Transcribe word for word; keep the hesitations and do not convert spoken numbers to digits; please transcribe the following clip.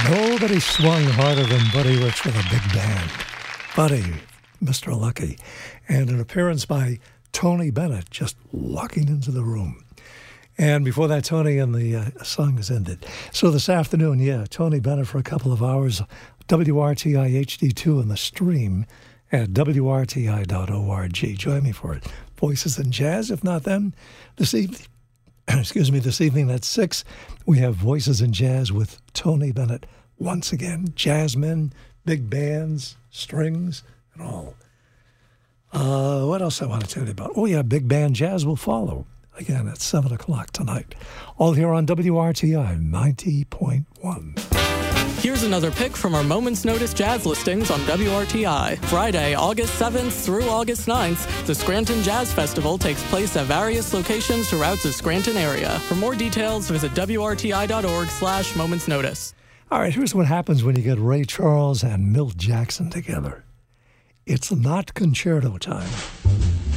Nobody swung harder than Buddy Rich with a big band. Buddy, Mister Lucky, and an appearance by Tony Bennett just walking into the room. And before that, Tony and the uh, song is ended. So this afternoon, yeah, Tony Bennett for a couple of hours, W R T I H D two on the stream at W R T I dot org. Join me for it. Voices in Jazz. If not then, this evening, excuse me, this evening at six, we have Voices in Jazz with Tony Bennett once again. Jazzmen, big bands, strings, and all. Uh, what else I want to tell you about? Oh, yeah, big band jazz will follow. Again, at seven o'clock tonight. All here on W R T I ninety point one. Here's another pick from our Moments Notice jazz listings on W R T I. Friday, August seventh through August ninth, the Scranton Jazz Festival takes place at various locations throughout the Scranton area. For more details, visit W R T I dot org slash Moments Notice. All right, here's what happens when you get Ray Charles and Milt Jackson together. It's not concerto time.